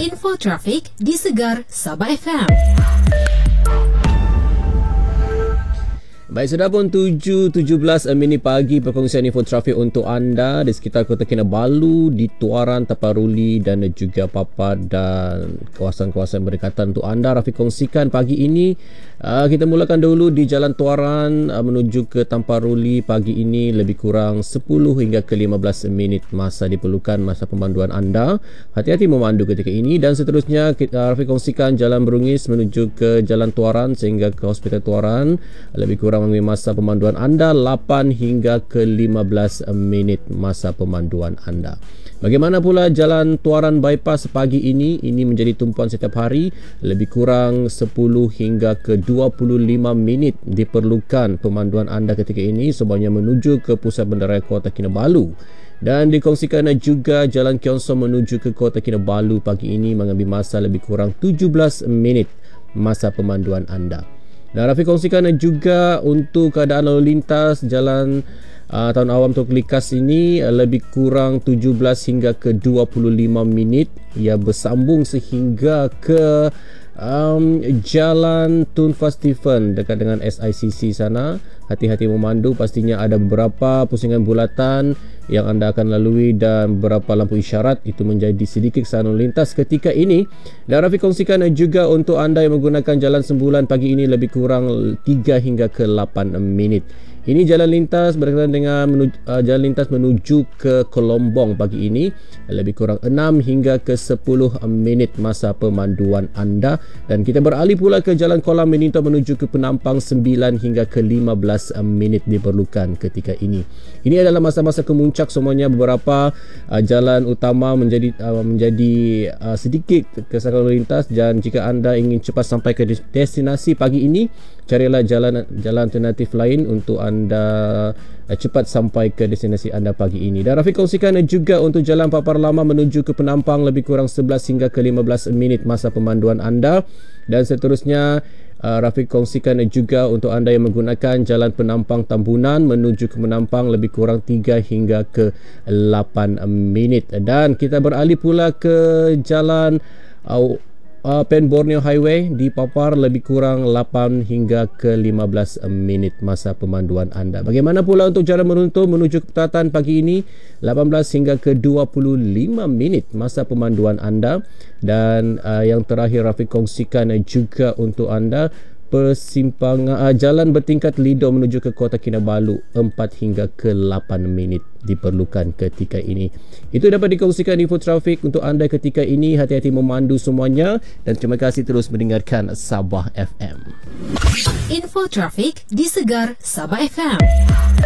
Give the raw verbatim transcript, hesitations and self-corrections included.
Info trafik di Segar Sabah F M. Baik, sudah pun tujuh tujuh belas minit pagi, perkongsian info trafik untuk anda di sekitar Kota Kinabalu, di Tuaran, Taparuli dan juga Papar dan kawasan-kawasan berdekatan untuk anda. Rafiq kongsikan pagi ini. Uh, kita mulakan dahulu di Jalan Tuaran uh, menuju ke Taparuli. Pagi ini lebih kurang sepuluh hingga ke lima belas minit masa diperlukan masa pemanduan anda. Hati-hati memandu ketika ini. Dan seterusnya kita, uh, Rafiq kongsikan Jalan Berungis menuju ke Jalan Tuaran sehingga ke Hospital Tuaran. Lebih kurang mengambil masa pemanduan anda lapan hingga ke lima belas minit masa pemanduan anda. Bagaimana pula Jalan Tuaran Bypass pagi ini? Ini menjadi tumpuan setiap hari. Lebih kurang sepuluh hingga ke dua puluh lima minit diperlukan pemanduan anda ketika ini semuanya menuju ke pusat bandaraya Kota Kinabalu. Dan dikongsikan juga Jalan Kiongso menuju ke Kota Kinabalu pagi ini mengambil masa lebih kurang tujuh belas minit masa pemanduan anda. Dan Rafiq kongsikan juga untuk keadaan lalu lintas Jalan uh, Tahun Awam Tok Likas ini uh, lebih kurang tujuh belas hingga ke dua puluh lima minit. Ia bersambung sehingga ke um, Jalan Tun Festival dekat dengan S I C C sana. Hati-hati memandu, pastinya ada beberapa pusingan bulatan yang anda akan lalui dan beberapa lampu isyarat. Itu menjadi sedikit kesan lalu lintas ketika ini. Dan Rafiq kongsikan juga untuk anda yang menggunakan Jalan Sembulan pagi ini lebih kurang tiga hingga ke lapan minit. Ini jalan lintas berkaitan dengan menuju, uh, jalan lintas menuju ke Kolombong pagi ini lebih kurang enam hingga ke sepuluh minit masa pemanduan anda. Dan kita beralih pula ke Jalan Kolam Meninto menuju ke Penampang sembilan hingga ke lima belas minit diperlukan ketika ini. Ini adalah masa-masa kemuncak semuanya. Beberapa uh, jalan utama menjadi uh, menjadi uh, sedikit kesan lalu lintas, dan jika anda ingin cepat sampai ke destinasi pagi ini, carilah jalan jalan alternatif lain untuk anda uh, cepat sampai ke destinasi anda pagi ini. Dan Rafiq kongsikan juga untuk Jalan Papar Lama menuju ke Penampang lebih kurang sebelas hingga ke lima belas minit masa pemanduan anda. Dan seterusnya uh, Rafiq kongsikan juga untuk anda yang menggunakan Jalan Penampang Tambunan menuju ke Penampang lebih kurang tiga hingga ke lapan minit. Dan kita beralih pula ke Jalan uh, Uh, Pen Borneo Highway di Papar lebih kurang lapan hingga ke lima belas minit masa pemanduan anda. Bagaimana pula untuk Jalan Meruntuh menuju ke Petatan pagi ini lapan belas hingga ke dua puluh lima minit masa pemanduan anda. Dan uh, yang terakhir Rafiq kongsikan juga untuk anda persimpangan uh, Jalan Bertingkat Lido menuju ke Kota Kinabalu empat hingga ke lapan minit diperlukan ketika ini. Itu dapat dikongsikan info trafik untuk anda ketika ini. Hati-hati memandu semuanya dan terima kasih terus mendengarkan Sabah F M. Info trafik di Segar Sabah F M.